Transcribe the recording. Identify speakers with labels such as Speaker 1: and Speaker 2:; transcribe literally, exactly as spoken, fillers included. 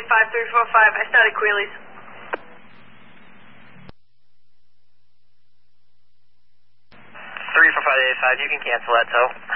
Speaker 1: eight five three four five. I started Queelies.
Speaker 2: three four five eight five, you can cancel that tow.